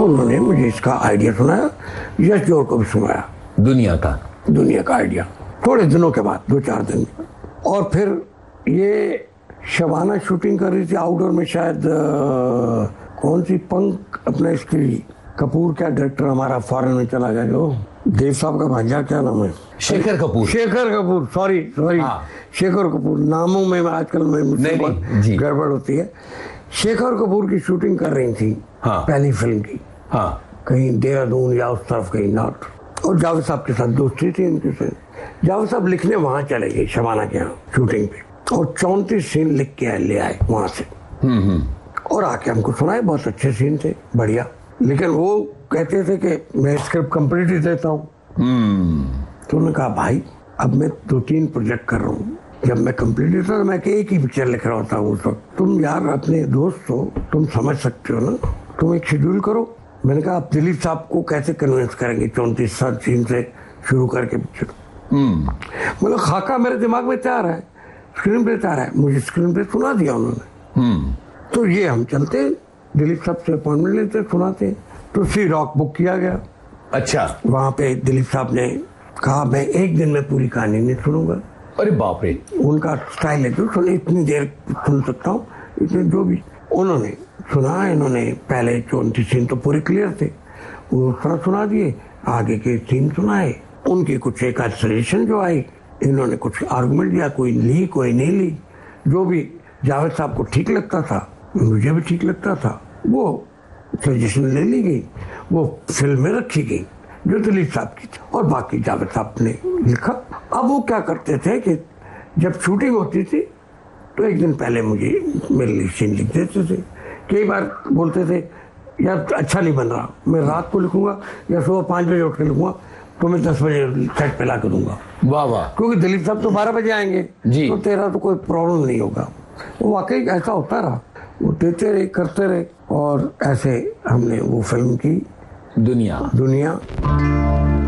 उन्होंने मुझे इसका आइडिया सुनाया, यश जोड़ को भी सुनाया दुनिया का आइडिया, थोड़े दिनों के बाद, 2-4 दिन। और फिर ये शबाना शूटिंग कर रही थी आउटडोर में, शायद कौन सी पंख अपना इसकी कपूर, क्या डायरेक्टर हमारा फॉरेन में चला गया, जो देव साहब का भांजा, क्या नाम है, शेखर कपूर, सॉरी शेखर कपूर, नामों में आजकल मुझसे गड़बड़ होती है। शेखर कपूर की शूटिंग कर रही थी पहली फिल्म की, कहीं देहरादून या उस तरफ कहीं नॉर्थ। और जावेद साहब के साथ दोस्ती थी इनके से। जावेद साहब लिखने वहां चले गए शबाना के यहाँ शूटिंग पे, और 34 सीन लिख के ले आए वहां से, और आके हमको सुनाए। बहुत अच्छे सीन थे, बढ़िया। लेकिन वो कहते थे कि मैं स्क्रिप्ट कंप्लीट ही देता हूँ। तो उन्होंने कहा भाई अब मैं 2-3 प्रोजेक्ट कर रहा हूँ, जब मैं कंप्लीट देता हूँ मैं एक ही पिक्चर लिख रहा होता हूँ उस वक्त। तुम यार अपने दोस्त हो, तुम समझ सकते हो ना, तुम एक शेड्यूल करो। मैंने कहा आप दिलीप साहब को कैसे कन्विंस करेंगे 34 सीन से शुरू करके पिक्चर। मतलब खाका मेरे दिमाग में तैयार है, स्क्रीन पे तैयार है, मुझे स्क्रीन पे सुना दिया उन्होंने। तो ये हम चलते, दिलीप साहब से अपॉइंटमेंट लेते, सुनाते। तो सी रॉक बुक किया गया। अच्छा। वहां पे दिलीप साहब ने कहा मैं एक दिन में पूरी कहानी नहीं सुनूंगा। अरे बाप रे, उनका स्टाइल है जो इतनी देर सुन सकता हूँ, इतने जो भी उन्होंने सुना। इन्होंने पहले 34 सीन तो पूरे क्लियर थे, वो थोड़ा सुना दिए, आगे के सीन सुनाए। उनकी कुछ एक आध सजेशन जो आई, इन्होंने कुछ आर्गुमेंट दिया, कोई ली कोई नहीं ली। जो भी जावेद साहब को ठीक लगता था, मुझे भी ठीक लगता था, वो सजेशन ले ली गई, वो फिल्म में रखी गई जो दिलीप साहब की थी, और बाकी जावेद साहब ने लिखा। अब वो क्या करते थे कि जब शूटिंग होती थी तो एक दिन पहले मुझे मेरे लिए सीन लिख देते थे। कई बार बोलते थे यार अच्छा नहीं बन रहा, मैं रात को लिखूंगा या सुबह 5 बजे उठ के लिखूंगा, तो मैं 10 बजे सेट पे ला के दूंगा। वाह वाह, क्योंकि दिलीप साहब तो 12 बजे आएंगे जी, तो तेरा तो कोई प्रॉब्लम नहीं होगा। वो वाकई ऐसा होता रहा, वो देते रहे, करते रहे, और ऐसे हमने वो फिल्म की दुनिया।